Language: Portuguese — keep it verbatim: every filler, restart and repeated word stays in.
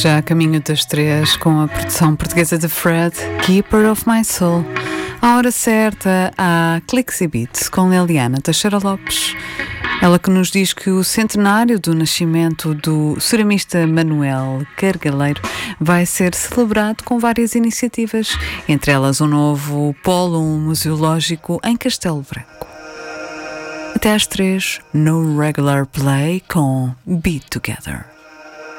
Já a caminho das três, com a produção portuguesa de Fred, Keeper of My Soul. À hora certa, há Clicks e Beats com Liliana Teixeira Lopes. Ela que nos diz que o centenário do nascimento do ceramista Manuel Cargaleiro vai ser celebrado com várias iniciativas, entre elas um novo polo museológico em Castelo Branco. Até às três, no Regular Play com Be Together.